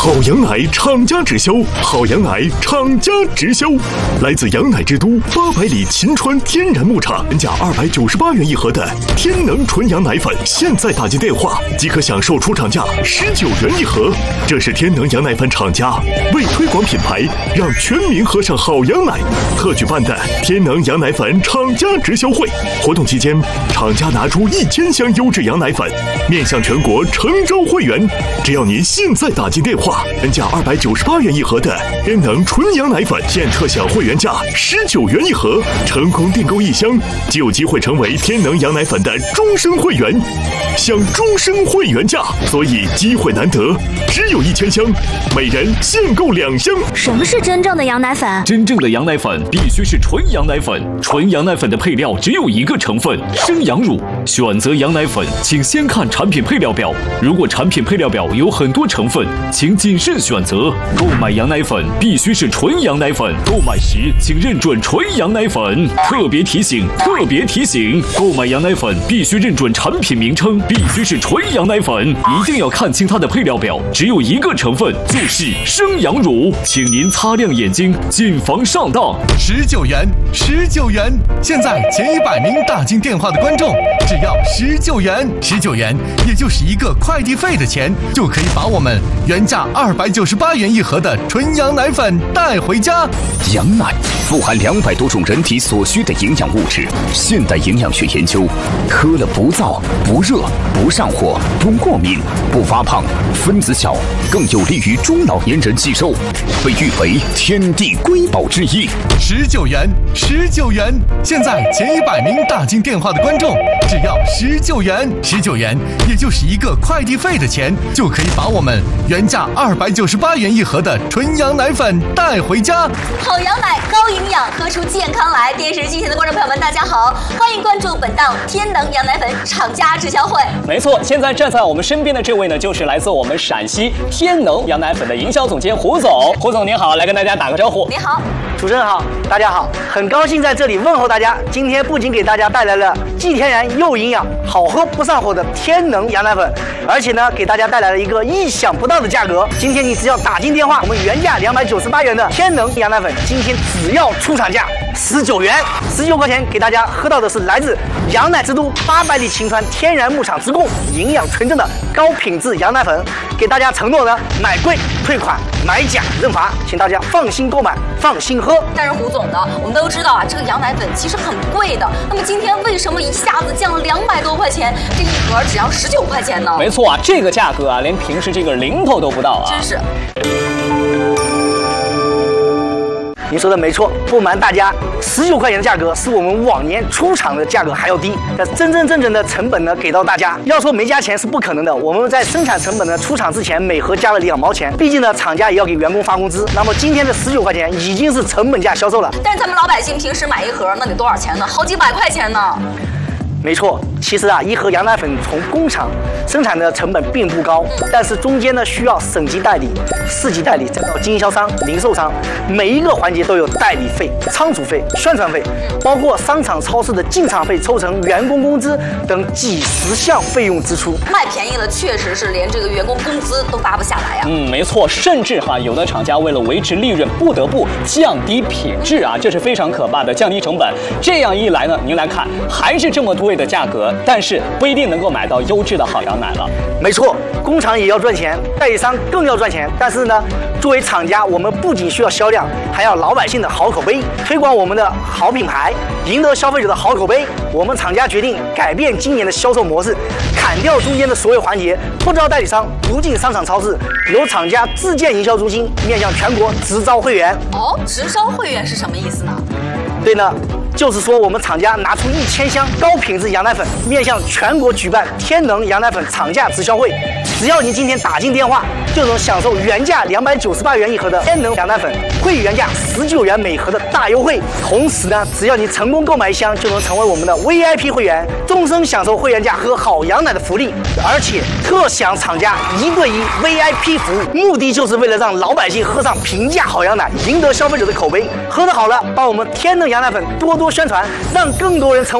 好羊奶厂家直销，好羊奶厂家直销，来自羊奶之都800里秦川天然牧场，原价298元一盒的天能纯羊奶粉，现在打进电话即可享受出厂价19元一盒。这是天能羊奶粉厂家为推广品牌，让全民喝上好羊奶，特举办的天能羊奶粉厂家直销会。活动期间，厂家拿出1000箱优质羊奶粉，面向全国诚招会员。只要您现在打进电话，原价298元一盒的天能纯羊奶粉，现特享会员价19元一盒。成功订购1箱，就有机会成为天能羊奶粉的终身会员，享终身会员价。所以机会难得，只有1000箱，每人限购2箱。 什么是真正的羊奶粉？ 真正的羊奶粉必须是纯羊奶粉，纯羊奶粉的配料只有一个成分：生羊乳。选择羊奶粉，请先看产品配料表，如果产品配料表有很多成分，请谨慎选择。购买羊奶粉必须是纯羊奶粉，购买时请认准纯羊奶粉。特别提醒，购买羊奶粉必须认准产品名称，必须是纯羊奶粉，一定要看清它的配料表，只有一个成分，就是生羊乳。请您擦亮眼睛，谨防上当。 19元，现在前100名打进电话的观众，只要19元，也就是一个快递费的钱，就可以把我们原价298元一盒的纯羊奶粉带回家。 羊奶富含200多种人体所需的营养物质，现代营养学研究，喝了不燥、不热、不上火、不过敏、不发胖，分子小，更有利于中老年人吸收，被誉为天地瑰宝之一。 19元，现在前100名打进电话的观众，只要19元，也就是一个快递费的钱，就可以把我们原价298元一盒的纯羊奶粉带回家。 好羊奶高营养，喝出健康来。电视机前的观众朋友们，大家好，欢迎关注本档天能羊奶粉厂家直销会。 没错，现在站在我们身边的这位呢，就是来自我们陕西天能羊奶粉的营销总监胡总。胡总您好，来跟大家打个招呼。 你好， 主持人好，大家好，很高兴在这里问候大家。今天不仅给大家带来了既天然又营养、好喝不上火的天能羊奶粉，而且呢，给大家带来了一个意想不到的价格。今天你只要打进电话，我们原价298元的天能羊奶粉，今天只要出厂价19元，19块钱给大家喝到的是来自羊奶之都800里秦川天然牧场直供、营养纯正的高品质羊奶粉。给大家承诺呢，买贵退款，买假认罚，请大家放心购买，放心喝。 但是胡总呢，我们都知道啊，这个羊奶粉其实很贵的。那么今天为什么一下子降了200多块钱，这一盒只要19块钱呢？ 没错啊，这个价格啊，连平时这个零头都不到啊！ 真是。 您说的没错，不瞒大家，19块钱的价格是我们往年出厂的价格还要低，但真正的成本呢给到大家，要说没加钱是不可能的。我们在生产成本呢出厂之前每盒加了2毛钱，毕竟呢厂家也要给员工发工资。那么今天的19块钱已经是成本价销售了。 但是咱们老百姓平时买一盒那得多少钱呢？好几百块钱呢。 没错，其实啊，一盒羊奶粉从工厂生产的成本并不高，但是中间呢需要省级代理、市级代理，再到经销商、零售商，每一个环节都有代理费、仓储费、宣传费，包括商场、超市的进场费、抽成、员工工资等几十项费用支出。 卖便宜了，确实是连这个员工工资都发不下来呀。 没错，甚至有的厂家为了维持利润，不得不降低品质啊，这是非常可怕的，降低成本。这样一来呢，您来看，还是这么贵的价格，但是不一定能够买到优质的好羊奶了。 没错，工厂也要赚钱，代理商更要赚钱。但是呢，作为厂家，我们不仅需要销量，还要老百姓的好口碑，推广我们的好品牌，赢得消费者的好口碑。我们厂家决定改变今年的销售模式，砍掉中间的所有环节，不招代理商，不进商场超市，由厂家自建营销中心，面向全国直招会员。 哦，直招会员是什么意思呢？ 对呢，就是说我们厂家拿出1000箱高品质羊奶粉，面向全国举办天能羊奶粉厂家直销会。只要您今天打进电话，就能享受原价298元一盒的天能羊奶粉，会员价19元每盒的大优惠。同时呢，只要你成功购买1箱，就能成为我们的 VIP 会员，终身享受会员价喝好羊奶的福利，而且特享厂家1对1 VIP 服务，目的就是为了让老百姓喝上平价好羊奶，赢得消费者的口碑。喝得好了，帮我们天能羊奶粉多多宣传，让更多人成